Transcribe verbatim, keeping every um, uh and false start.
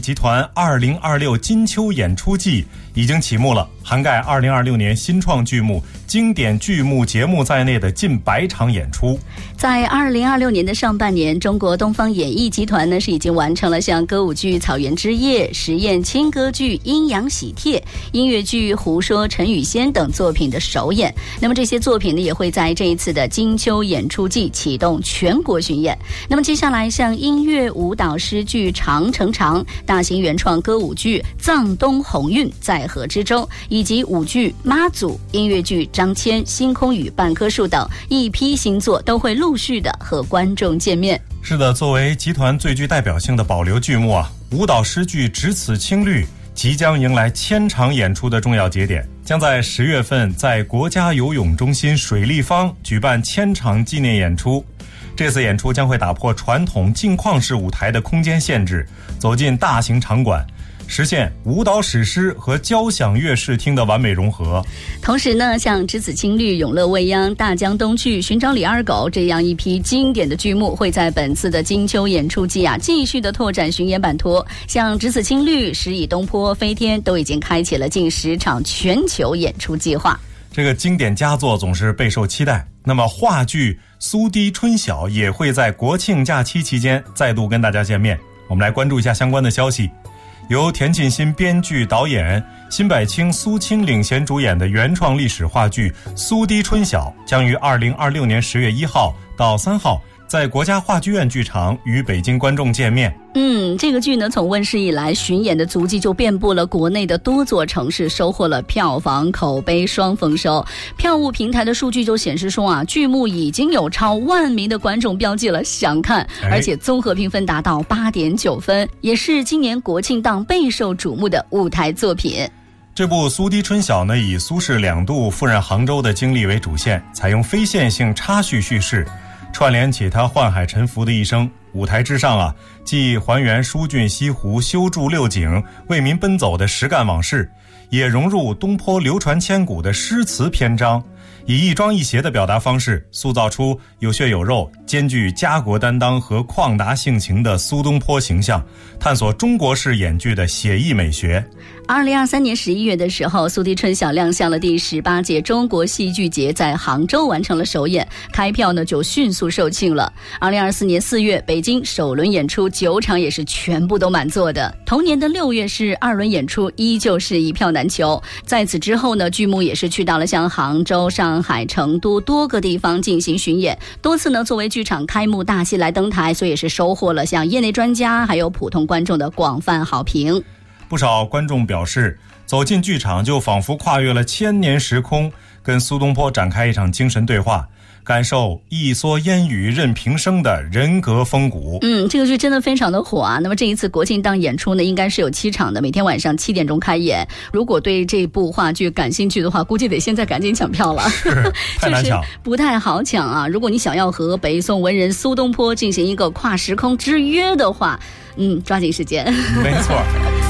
集团二零二六金秋演出季已经启幕了，涵盖二零二六年新创剧目、经典剧目节目在内的近百场演出。 在二零二六年的上半年，中国东方演艺集团呢是已经完成了像歌舞剧《草原之夜》、实验轻歌剧《阴阳喜帖》、音乐剧《胡说陈雨仙》等作品的首演。那么这些作品呢也会在这一次的金秋演出季启动全国巡演。那么接下来像音乐舞蹈诗剧《长城长》、大型原创歌舞剧《藏东鸿运在河之洲》，以及舞剧《妈祖》、音乐剧《张骞》、《星空与半棵树》等一批新作都会陆续的和观众见面。 是的，作为集团最具代表性的保留剧目啊，舞蹈诗剧《只此青绿》即将迎来千场演出的重要节点，将在十月份在国家游泳中心水立方举办千场纪念演出。这次演出将会打破传统镜框式舞台的空间限制，走进大型场馆，实现舞蹈史诗和交响乐视听的完美融合。 同时呢，像《只此青绿》、《永乐未央》、《大江东去》、《寻找李二狗》这样一批经典的剧目，会在本次的金秋演出季啊，继续的拓展巡演版图。像《只此青绿》、《十里东坡》、《飞天》都已经开启了近十场全球演出计划。 这个经典佳作总是备受期待。那么话剧《苏堤春晓》也会在国庆假期期间再度跟大家见面。我们来关注一下相关的消息。由田沁鑫编剧导演，辛柏青、苏青领衔主演的原创历史话剧《苏堤春晓》将于二零二六年十月一号到三号在国家话剧院剧场与北京观众见面。 嗯，这个剧呢，从问世以来，巡演的足迹就遍布了国内的多座城市，收获了票房、口碑双丰收。票务平台的数据就显示说啊，剧目已经有超万名的观众标记了想看，而且综合评分达到八点九分，也是今年国庆档备受瞩目的舞台作品。 这部《苏堤春晓》呢，以苏轼两度赴任杭州的经历为主线，采用非线性插叙叙事，串联起他宦海沉浮的一生。舞台之上啊，既还原疏浚西湖修筑六景、为民奔走的实干往事，也融入东坡流传千古的诗词篇章，以一庄一谐的表达方式，塑造出有血有肉、兼具家国担当和旷达性情的苏东坡形象，探索中国式演剧的写意美学。 二零二三年十一月的时候，《苏堤春晓》亮相了第十八届中国戏剧节，在杭州完成了首演，开票呢就迅速售罄了。二零二四年四月，北京首轮演出九场也是全部都满座的。同年的六月是二轮演出，依旧是一票难求。在此之后呢，剧目也是去到了像杭州、上海、成都多个地方进行巡演，多次呢作为剧场开幕大戏来登台，所以也是收获了像业内专家还有普通观众的广泛好评。 不少观众表示，走进剧场就仿佛跨越了千年时空，跟苏东坡展开一场精神对话，感受一蓑烟雨任平生的人格风骨。 嗯，这个剧真的非常的火啊。那么这一次国庆档演出呢，应该是有七场的，每天晚上七点钟开演。如果对这部话剧感兴趣的话，估计得现在赶紧抢票了， 是太难抢， 就是不太好抢啊。如果你想要和北宋文人苏东坡进行一个跨时空之约的话，嗯，抓紧时间。 没错。